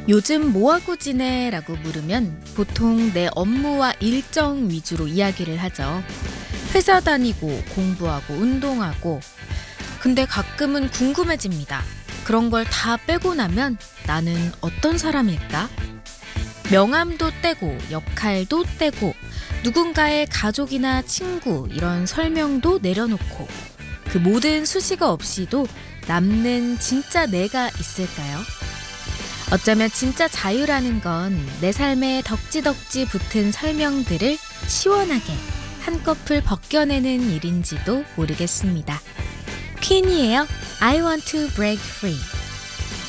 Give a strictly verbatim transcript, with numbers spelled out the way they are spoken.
요즘 뭐하고 지내? 라고 물으면 보통 내 업무와 일정 위주로 이야기를 하죠. 회사 다니고 공부하고 운동하고. 근데 가끔은 궁금해집니다. 그런 걸 다 빼고 나면 나는 어떤 사람일까? 명함도 떼고 역할도 떼고 누군가의 가족이나 친구 이런 설명도 내려놓고 그 모든 수식어 없이도 남는 진짜 내가 있을까요? 어쩌면 진짜 자유라는 건 내 삶에 덕지덕지 붙은 설명들을 시원하게 한꺼풀 벗겨내는 일인지도 모르겠습니다. 퀸이에요. I want to break free.